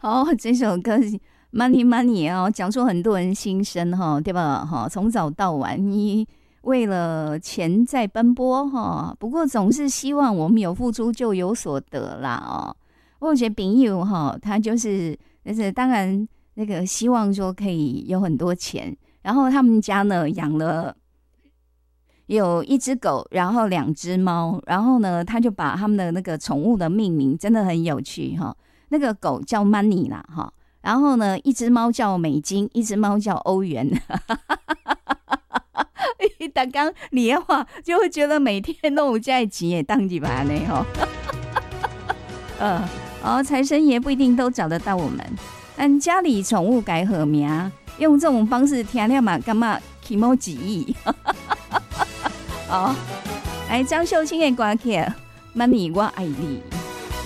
哦，这首歌是 Money Money 哦，讲出很多人心声哈，对吧？哈，从早到晚，你为了钱在奔波哈，不过总是希望我们有付出就有所得啦哦。我有些朋友哈，他就是当然那个希望说可以有很多钱，然后他们家呢养了有一只狗，然后2只猫，然后呢他就把他们的那个宠物的命名真的很有趣哈。那个狗叫 Money 啦哈，然后呢一只猫叫美金，一只猫叫欧元。大刚你的话就会觉得每天都有在钱也当几把呢哈。财神爷不一定都找得到我们，但家里宠物改和名，用这种方式听了嘛，干嘛起毛几亿？好，来张秀清的歌曲《Money 我爱你》。